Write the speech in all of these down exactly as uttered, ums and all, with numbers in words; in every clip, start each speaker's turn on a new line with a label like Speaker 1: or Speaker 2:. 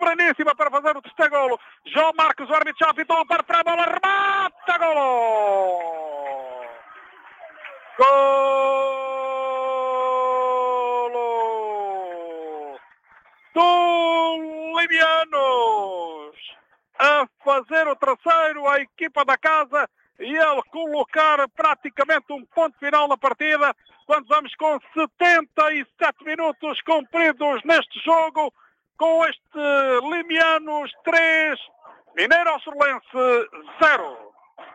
Speaker 1: soberaníssima para fazer o terceiro golo. João Marcos, o árbitro já apitou para a bola, remata, golo! Golo do Limianos a fazer o terceiro, a equipa da casa, e ele colocar praticamente um ponto final na partida, quando vamos com setenta e sete minutos cumpridos neste jogo, com este Limianos três, Mineiro Açorlense zero.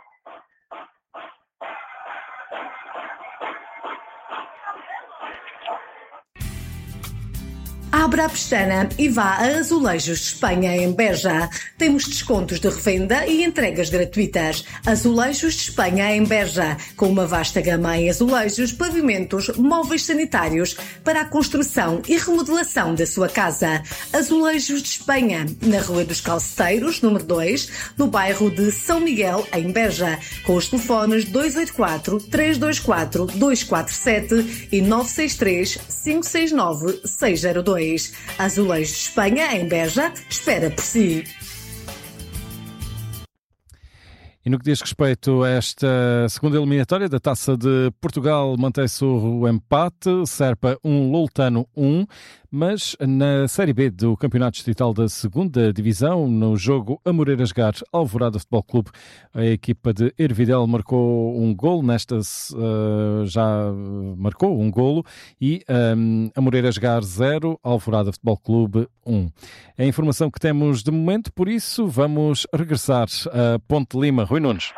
Speaker 2: Abra a pestana e vá a Azulejos de Espanha, em Beja. Temos descontos de revenda e entregas gratuitas. Azulejos de Espanha, em Beja, com uma vasta gama em azulejos, pavimentos, móveis sanitários para a construção e remodelação da sua casa. Azulejos de Espanha, na Rua dos Calceteiros, número dois, no bairro de São Miguel, em Beja, com os telefones dois oito quatro, três dois quatro, dois quatro sete e nove seis três, cinco seis nove, seis zero dois. Azulejos de Espanha, em Beja, espera por si.
Speaker 3: E no que diz respeito a esta segunda eliminatória da Taça de Portugal, mantém-se o empate, Serpa um, Loutano um, mas na Série B do Campeonato Distrital da segunda Divisão, no jogo Amoreiras-Gar Alvorada Futebol Clube, a equipa de Ervidel marcou um golo, nesta uh, já marcou um golo, e um, Amoreiras-Gar zero, Alvorada Futebol Clube um. É a informação que temos de momento, por isso vamos regressar a Ponte Lima. Rui Nunes.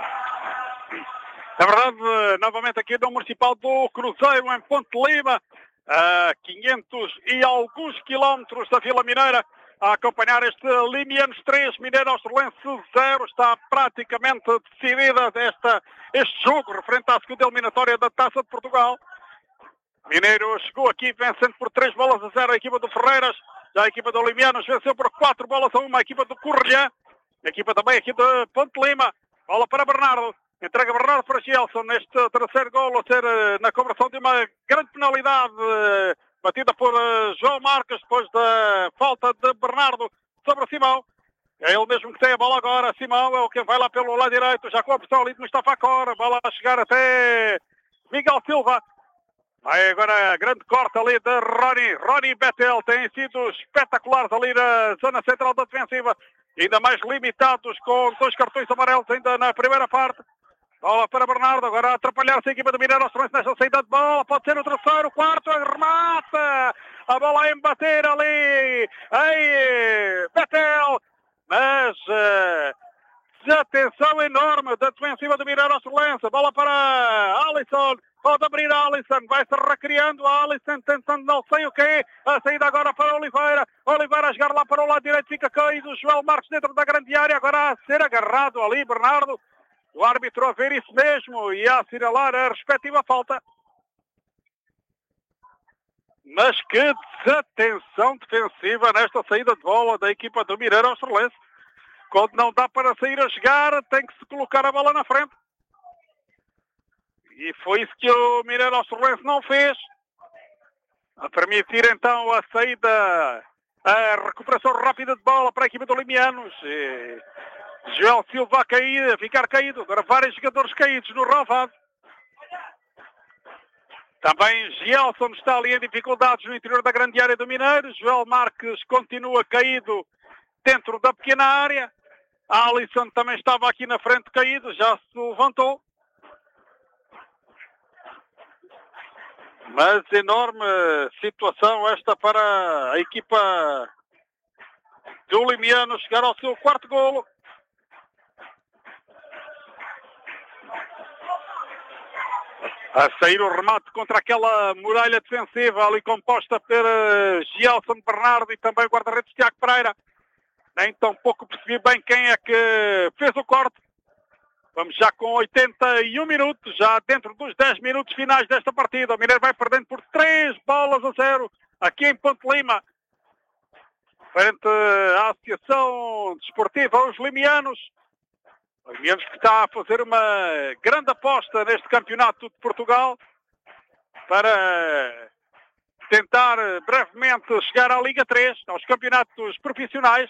Speaker 1: É verdade, novamente aqui no Municipal do Cruzeiro, em Ponte Lima, a quinhentos e alguns quilómetros da Vila Mineira, a acompanhar este Limianos três, Mineiro Açorlense zero. Está praticamente decidida esta, este jogo referente à segunda eliminatória da Taça de Portugal. Mineiro chegou aqui vencendo por três bolas a zero a equipa do Ferreiras. Já a equipa do Limianos venceu por quatro bolas a uma a equipa do Correlhã. A equipa também aqui de Ponte Lima. Bola para Bernardo. Entrega Bernardo para Gelson neste terceiro golo, a ser na conversão de uma grande penalidade batida por João Marcos, depois da falta de Bernardo sobre Simão. É ele mesmo que tem a bola agora. Simão é o que vai lá pelo lado direito, já com a pressão ali de Mustafa Cor. Bola a chegar até Miguel Silva. Vai agora a grande corte ali de Rony. Rony e Betel têm sido espetaculares ali na zona central da defensiva. Ainda mais limitados, com dois cartões amarelos ainda na primeira parte. Bola para Bernardo, agora a atrapalhar-se a equipa do Mineiro Açorlense nesta saída de bola. Pode ser o terceiro, o quarto, remata. A bola a embater ali. Aí, Betel. Mas uh, desatenção enorme da defensiva do Mineiro Açorlense. Bola para Alisson. Pode abrir a Alisson, vai-se recriando a Alisson, tentando não sei o quê. A saída agora para Oliveira. Oliveira a jogar lá para o lado direito, fica caído. João Marcos dentro da grande área, agora a ser agarrado ali, Bernardo. O árbitro a ver isso mesmo e a assinalar a respectiva falta. Mas que desatenção defensiva nesta saída de bola da equipa do Mineiro Açorlense. Quando não dá para sair a jogar, tem que se colocar a bola na frente. E foi isso que o Mineiro Açorlense não fez. A permitir então a saída, a recuperação rápida de bola para a equipa do Limianos. E Joel Silva a cair, a ficar caído. Agora vários jogadores caídos no relvado. Também Gelson está ali em dificuldades no interior da grande área do Mineiro. Joel Marques continua caído dentro da pequena área. A Alisson também estava aqui na frente caído, já se levantou. Mas enorme situação esta para a equipa do Limiano chegar ao seu quarto golo. A sair o remate contra aquela muralha defensiva ali composta por Gelson Bernardo e também o guarda-redes Tiago Pereira. Nem tão pouco percebi bem quem é que fez o corte. Vamos já com oitenta e um minutos, já dentro dos dez minutos finais desta partida. O Mineiro vai perdendo por três bolas a zero aqui em Ponte Lima. Frente à Associação Desportiva Os Limianos. Os Limianos que está a fazer uma grande aposta neste campeonato de Portugal para tentar brevemente chegar à Liga três, aos campeonatos profissionais.